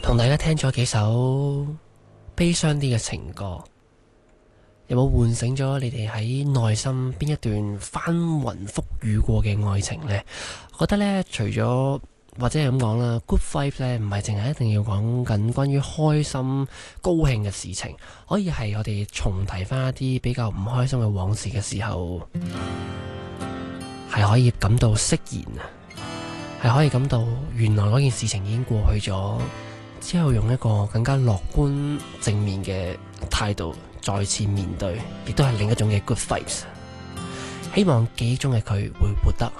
同大家聽咗幾首悲傷啲嘅情歌，有冇喚醒咗你哋喺內心邊一段翻雲覆雨過嘅愛情呢？我覺得呢，除咗或者係咁講啦 ，good vibe 呢唔係淨係一定要講緊關於開心高興嘅事情，可以係我哋重提翻一啲比較唔開心嘅往事嘅時候，係可以感到釋然啊，係可以感到原來嗰件事情已經過去咗。之後用一個更加樂觀正面嘅態度再次面對，亦都係另一種嘅 good vibes。希望記憶中嘅佢會活得